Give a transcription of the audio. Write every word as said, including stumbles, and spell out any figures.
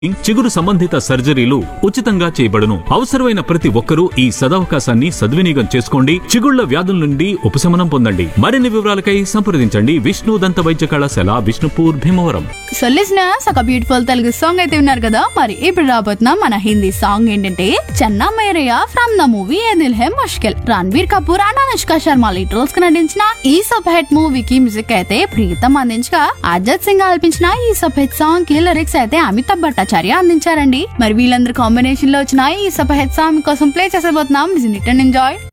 చిగురు సంబంధిత సర్జరీలు ఉచితంగా చేయబడును. అవసరమైన ప్రతి ఒక్కరూ ఈ సదవకాశాన్ని సద్వినియోగం చేసుకోండి. చిగుళ్ల వ్యాధుల నుండి ఉపశమనం పొందండి. మరిన్ని వివరాలకై సంప్రదించండి విష్ణు దంత వైద్య కళాశాల, విష్ణుపూర్, భీమవరం. సో లిజనర్స్, ఒక బ్యూటిఫుల్ తెలుగు సాంగ్ అయితే విన్నారు కదా. మరి ఇప్పుడు రాబోతున్న మన హిందీ సాంగ్ ఏంటంటే chana Mereya from the movie A Dil high Mushkil. Ranbir Kapoor and Anushka Sharma lead roles కి నటించిన ఈ సబ్ హిట్ మూవీకి మ్యూజిక్ అయితే ప్రీతం అందించగా, అజిత్ సింగ్ ఆలపించిన ఈ సబ్ హిట్ సాంగ్ కి లిరిక్స్ అయితే అమితాబ్ భట్టాచార్య అందించారండి. మరి వీళ్ళందరూ కాంబినేషన్ లో వచ్చిన ఈ సబ్ హిట్ సాంగ్ కోసం play చేసేబోతున్నాం. Listen it and enjoy.